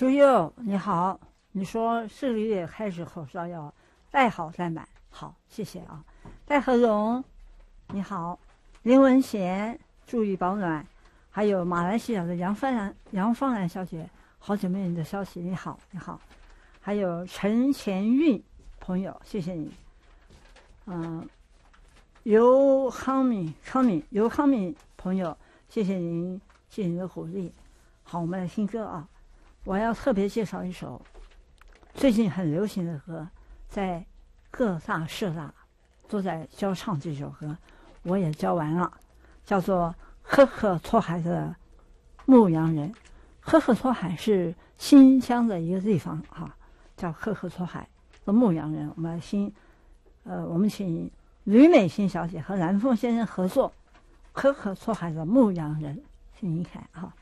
朱佑，你好，你说这个月开始口罩要戴好再买，好，谢谢啊。戴和荣，你好，林文贤，注意保暖，还有马来西亚的杨芳兰小姐，好久没有你的消息，你好，你好，还有陈前运朋友，谢谢你。尤康敏朋友，谢谢您，谢谢您的鼓励。好，我们来听歌啊。我要特别介绍一首最近很流行的歌，在各大社大都在教唱这首歌，我也教完了，叫做赫赫托海的牧羊人。赫赫托海是新疆的一个地方哈，叫赫赫托海的牧羊人。我们来听，我们请吕美心小姐和蓝凤先生合作，赫赫托海的牧羊人，请您看哈。